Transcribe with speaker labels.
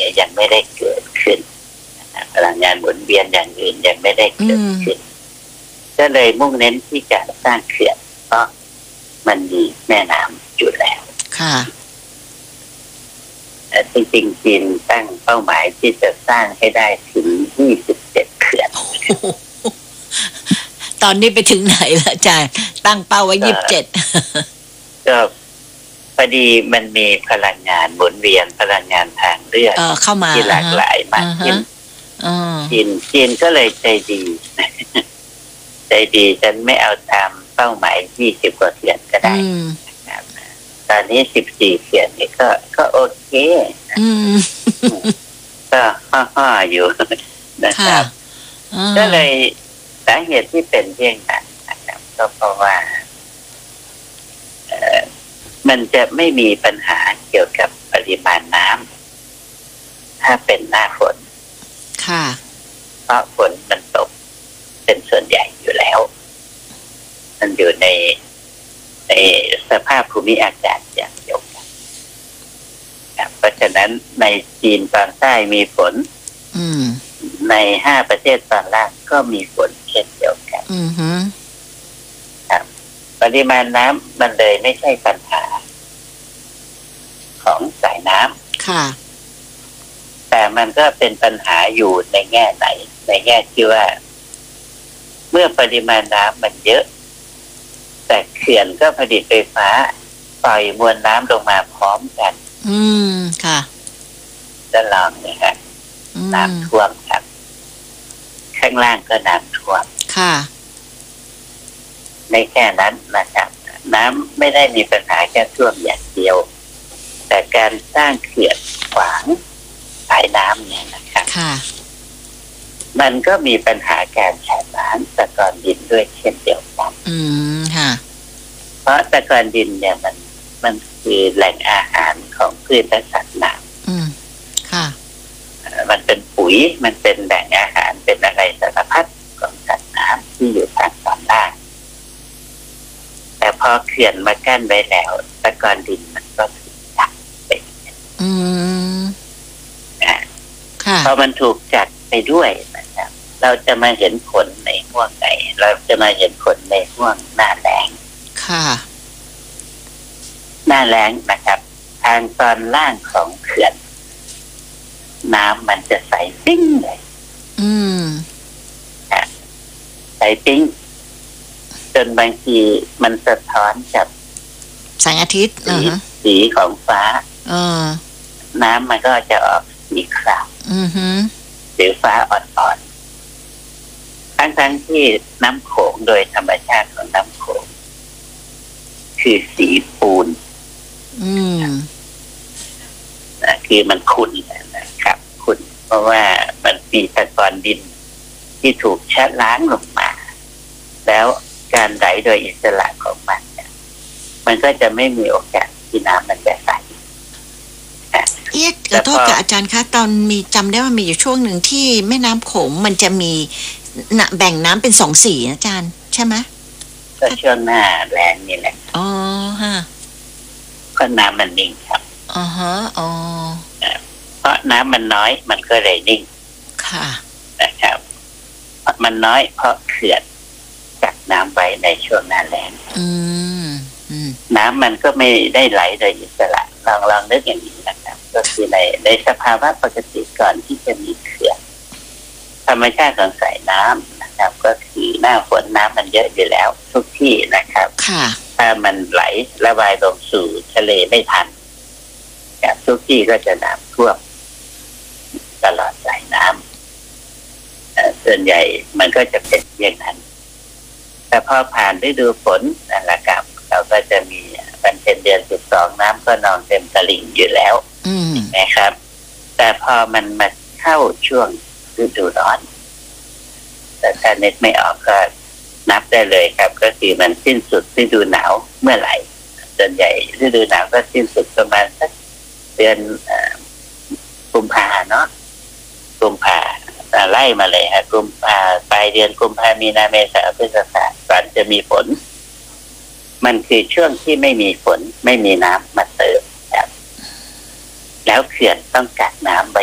Speaker 1: เนี่ยยังไม่ได้เกิดขึ้นพลังงานหมุนเวียนอย่างอื่นยังไม่ได้เกิดขึ้นก็เลยมุ่งเน้นที่การสร้างเขื่อนเพราะมันมีแม่น้ำอยู่แล้ว
Speaker 2: ค่ะ
Speaker 1: จริงๆจีนตั้งเป้าหมายที่จะสร้างให้ได้ถึง27เขื่อน
Speaker 2: ตอนนี้ไปถึงไหนแล้วอาจารย์ตั้งเป้าไว้27
Speaker 1: ก็พอดีมันมีพลังงานหมุนเวียนพลังงานทางเลือก
Speaker 2: เข้ามา
Speaker 1: ที่หลากหลายมากขึ้นจีนก็เลยใจดีใจดีฉันไม่เอาตามเป้าหมาย20กว่าเขื่อนก็ได้ตอนนี้14เขื่อนนี่ก็โอเคก็ห่ออยู่นะครับก็เลยสาเหตุที่เป็นเรื่องนั้นนะครับก็เพราะว่ามันจะไม่มีปัญหาเกี่ยวกับปริมาณน้ำถ้าเป็นหน้าฝน
Speaker 2: ค่ะ
Speaker 1: เพราะฝนมันตกเป็นส่วนใหญ่อยู่แล้วมันอยู่ในสภาพภูมิอากาศอย่างเดียวกันเพราะฉะนั้นในจีนตอนใต้มีฝนใน5ประเทศตอนล่างก็มีฝนเช่นเดียวกันปริมาณน้ำมันเลยไม่ใช่ปัญหาของสายน้ำ
Speaker 2: ค่ะ
Speaker 1: แต่มันก็เป็นปัญหาอยู่ในแง่ไหนในแง่ที่ว่าเมื่อปริมาณน้ำมันเยอะแต่เขื่อนก็ผลิตไฟฟ้าปล่อยมวลน้ำลงมาพร้อมกัน
Speaker 2: ค่ะ
Speaker 1: จะลองนี่ครับน้ำท่วมครับข้างล่างก็น้ำท่วม
Speaker 2: ค่ะ
Speaker 1: ในแค่นั้นนะครับน้ำไม่ได้มีปัญหาแค่ท่วมอย่างเดียวแต่การสร้างเขื่อนขวางสายน้ำเนี่ยนะครับมันก็มีปัญหาการใช้น้ำตะกอนดินด้วยเช่นเดียวกัน
Speaker 2: ค่ะ
Speaker 1: เพราะตะกอนดินเนี่ยมันคือแหล่งอาหารของพืชและสัตว์น้
Speaker 2: ำค่ะ
Speaker 1: มันเป็นปุ๋ยมันเป็นแหล่งอาหารเป็นอะไรสารพัดของสัตว์น้ำที่อยู่ทางตอนล่างแต่พอเขื่อนมากั้นไว้แล้วตะกอนดินมันก็ถูกจับไปพอมันถูกจับไปด้วยนะครับเราจะมาเห็นผลในห่วงไหนเราจะมาเห็นผลในห่วงหน้าแล้ง
Speaker 2: ค่ะ
Speaker 1: หน้าแล้งนะครับทางตอนล่างของเขื่อนน้ำมันจะใสปิ้งเลยใสปิ้งจนบางทีมันสะท้อนกับ
Speaker 2: แสงอาทิตย์
Speaker 1: สีของฟ้าน้ำมันก็จะออกสีครามหรือฟ้าอ่อนๆทั้งที่น้ำโขงโดยธรรมชาติของน้ำโขงคือสีปูนคือมันขุ่นนะครับขุ่นเพราะว่ามันมีตะกอนดินที่ถูกชะล้างลงมาแล้วการไหลโดยอิสระของมันเนี่ยมันก็จะไม่มีโอกาสที่น้ำมันจะใส
Speaker 2: ขอโทษกับอาจารย์คะตอนมีจำได้ว่ามีอยู่ช่วงหนึ่งที่แม่น้ำโขงมันจะมีแบ่งน้ำเป็น2 สีอาจารย์ใช่ไหม
Speaker 1: ก็ช่วงหน้าแล้งนี่แหละ
Speaker 2: ฮะ
Speaker 1: ก็น้ำมันนิ่งครับเพราะน้ำมันน้อยมันก็เลยนิ่ง
Speaker 2: ค่ะ
Speaker 1: นะครับมันน้อยเพราะเขื่อนกักน้ำไว้ในช่วงหน้าแล้งน้ำมันก็ไม่ได้ไหลโดยอิสระลองนึกอย่างนี้นะครับก็คือในสภาวะปกติก่อนที่จะมีเขื่อนธรรมชาติของสายน้ำนะครับก็คือหน้าฝนน้ำมันเยอะอยู่แล้วทุกที่นะครับถ้ามันไหลระบายลงสู่ทะเลไม่ทันทุกที่ก็จะน้ำท่วมตลอดสายน้ำส่วนใหญ่มันก็จะเป็นอย่างนั้นแต่พอผ่านฤดูฝนนะครับเราก็จะมีวันเป็นเดือน12น้ำก็นองเต็มตลิ่งอยู่แล้วนะครับแต่พอมันมาเข้าช่วงฤดูร้อนแต่ถ้านึกไม่ออกก็นับได้เลยครับก็คือมันสิ้นสุดฤดูหนาวเมื่อไหร่ส่วนใหญ่ฤดูหนาวก็สิ้นสุดประมาณสักเดือนกุมภาเนาะกุมภาไล่มาเลยฮะกุมภาปลายเดือนกุมภามีนาเมษาพฤษภาก่อนจะมีฝนมันคือช่วงที่ไม่มีฝนไม่มีน้ำมาเติมครับแล้วเขื่อนต้องกักน้ำไว้